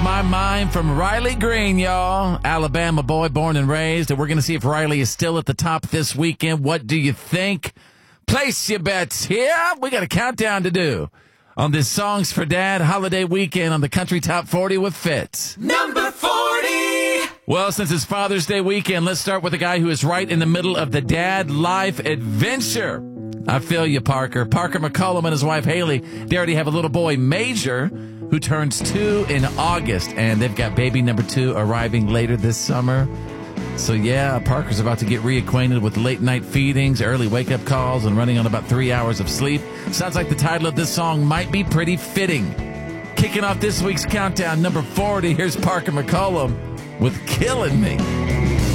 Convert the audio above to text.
My Mind from Riley Green, y'all. Alabama boy, born and raised. And we're going to see if Riley is still at the top this weekend. What do you think? Place your bets here. We got a countdown to do on this Songs for Dad holiday weekend on the Country Top 40 with Fitz. Number 40. Well, since it's Father's Day weekend, let's start with a guy who is right in the middle of the dad life adventure. I feel you, Parker. Parker McCollum and his wife, Haley, they already have a little boy, Major, who turns 2 in August, and they've got baby number 2 arriving later this summer. So, yeah, Parker's about to get reacquainted with late-night feedings, early wake-up calls, and running on about 3 hours of sleep. Sounds like the title of this song might be pretty fitting. Kicking off this week's countdown, number 40, here's Parker McCollum with Killing Me.